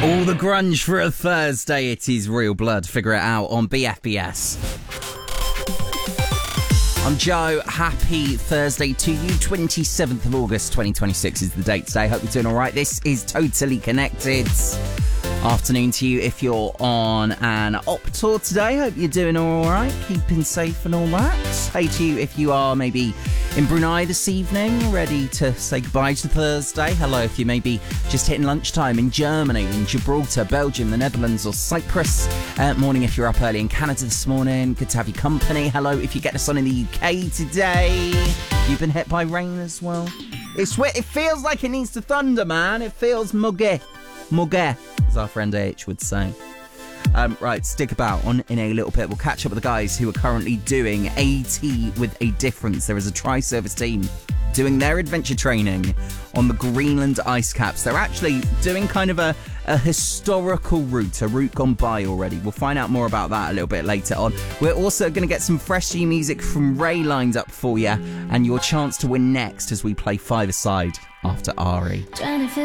All the grunge for a Thursday. It is Real Blood. Figure it out on BFBS. I'm Joe. Happy Thursday to you. 27th of August 2026 is the date today. Hope you're doing all right. This is Totally Connected. Afternoon to you if you're on an op tour today. Hope you're doing all right. Keeping safe and all that. Hey to you if you are maybe in Brunei this evening, ready to say goodbye to Thursday. Hello if you may be just hitting lunchtime in Germany, in Gibraltar, Belgium, the Netherlands or Cyprus. Morning if you're up early in Canada this morning. Good to have your company. Hello if you get us on in the UK today. You've been hit by rain as well. It feels like it needs to thunder, man. It feels muggy. Muggy, as our friend H would say. Right, stick about on in a little bit. We'll catch up with the guys who are currently doing AT with a difference. There is a tri-service team doing their adventure training on the Greenland ice caps. They're actually doing kind of a historical route, a route gone by already. We'll find out more about that a little bit later on. We're also going to get some fresh new music from Ray lined up for you, and your chance to win next as we play Five Aside after Ari.